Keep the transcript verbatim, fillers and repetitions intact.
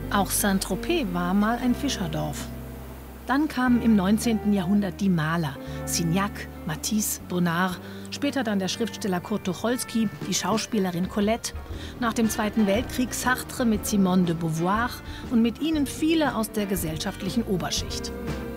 Auch Saint-Tropez war mal ein Fischerdorf. Dann kamen im neunzehnten Jahrhundert die Maler, Signac, Matisse, Bonnard, später dann der Schriftsteller Kurt Tucholsky, die Schauspielerin Colette, nach dem Zweiten Weltkrieg Sartre mit Simone de Beauvoir und mit ihnen viele aus der gesellschaftlichen Oberschicht.